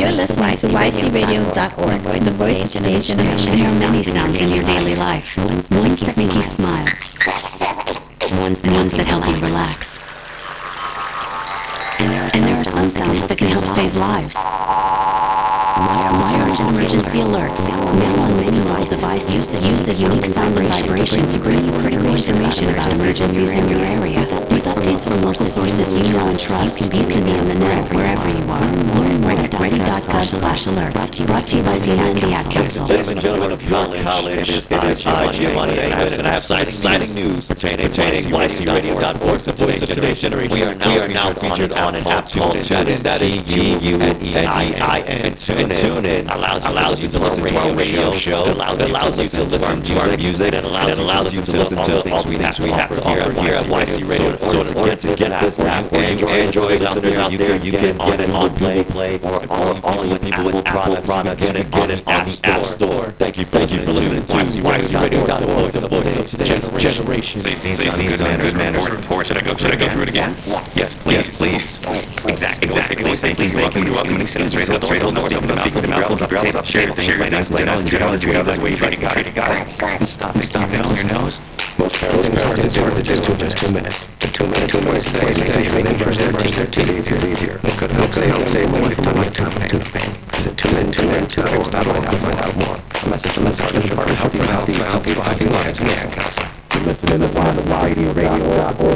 You're listening to YCRadio.org, the voice of today's generation. There are many sounds in your daily life. Ones that make you smile. Ones that help you relax. And there are some sounds that can help save lives. Why are emergency alerts now on many mobile devices use a unique sound vibration to bring you critical information about emergencies in your area? With updates from local sources you know and trust, you can be on the net wherever you are. Learn more at ready.gov/alerts. Brought to you by FEMA and the Ad Council. Ladies and gentlemen of college, it is Giovanni, and I have some exciting news pertaining YCRadio.org, the voice of today's generation. We are now featured on an app called TuneIn. That is TUNEIN. TuneIn allows you to listen to our radio show, allows you to listen to our music, and allows you to listen to all the things we have to offer here at YC Radio. So in order to get this app for you Android listeners out there, you can get it on Google Play, or all you people with Apple products, you can get it on the App Store. Thank you for listening to YCRadio.org, the voice of today's generation. Say good manners report. Should I go through it again? Yes, please. Exactly. Say please, welcome to straight up, north, open the mouth, close up your elbows, share things, play nice, treat others, that's the way you treat God. And stop your nose. Most things are hard to do in just 2 minutes. 2 minutes twice a day, making brush their teeth easier. It could help save more lifetime tooth pain. Visit TuneIn.org to find out more. A message from the Healthy Lives and the Ad Council. Listening to YCRadio.org.